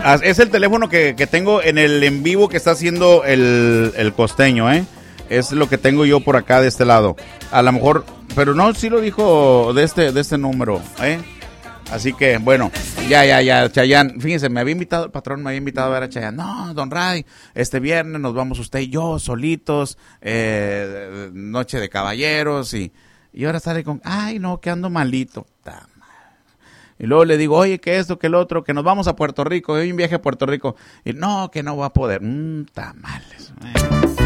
Es el teléfono que tengo en el en vivo que está haciendo el costeño, Es lo que tengo yo por acá de este lado. A lo mejor, pero no, sí lo dijo de este número, Así que, bueno, ya, Chayanne. Fíjense, el patrón me había invitado a ver a Chayanne. No, don Ray, este viernes nos vamos usted y yo solitos, noche de caballeros y ahora sale con, ay no, que ando malito. Y luego le digo, oye, que esto, que el otro, que nos vamos a Puerto Rico, hay un viaje a Puerto Rico. Y no, que no va a poder. Tamales.